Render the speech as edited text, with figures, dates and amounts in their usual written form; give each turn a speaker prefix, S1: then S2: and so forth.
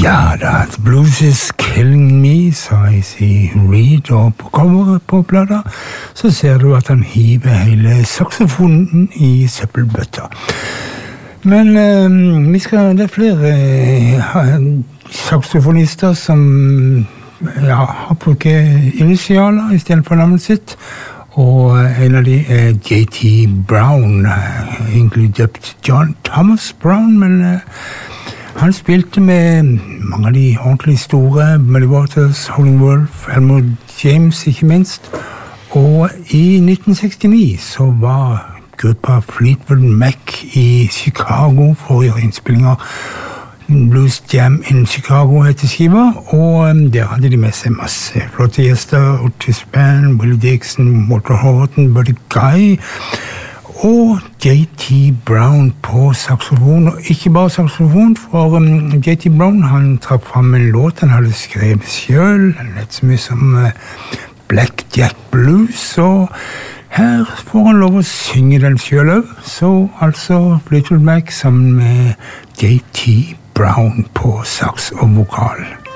S1: Ja, da, Blues is killing me, sa A.C. Reed, og på coveret på plata så ser du at han hiver hele saksofonen i søppelbøtta. Men det er flere saksofonister som har brukt initialer i stedet for navnet sitt, og en av de er J.T. Brown, egentlig døpt John Thomas Brown, men han spilte med mange av de ordentlig store, Muddy Waters, Howlin' Wolf, Elmore James ikke minst, og i 1969 så var gruppa Fleetwood Mac i Chicago for å gjøre innspillinger. Blues Jam in Chicago heter skiva, og der hadde de med seg masse flotte gjester, Otis Spann, Willie Dixon, Walter Horton, Buddy Guy, og J.T. Brown på saxofon, og ikke bare saxofon, for J.T. Brown han trakk frem en låt han hadde skrevet selv, den het så mye som Blackjack Blues, og her får han lov å synge den selv også, så altså Fleetwood Mac sammen med J.T. Brown på sax og vokal.